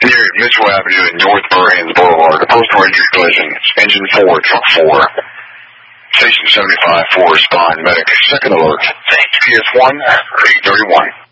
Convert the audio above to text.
near Mitchell Avenue and North Burhans Boulevard. A personal injury collision. Engine 4, truck 4. Station 75 for respond medic. Second alert. PS1, 831.